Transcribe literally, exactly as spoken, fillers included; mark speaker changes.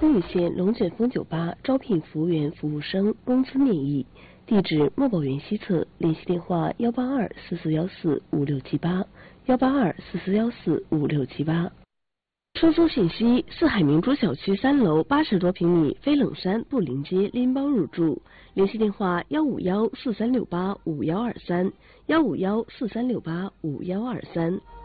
Speaker 1: 丰邑县龙卷风酒吧招聘服务员、服务生，工资免疫。地址：墨宝园西侧，联系电话：幺八二四四幺四五六七八，幺八二四四幺四五六七八。出租信息：四海明珠小区三楼八十多平米，飞冷山布林街拎包入住。联系电话：幺五幺四三六八五幺二三，幺五幺四三六八五幺二三。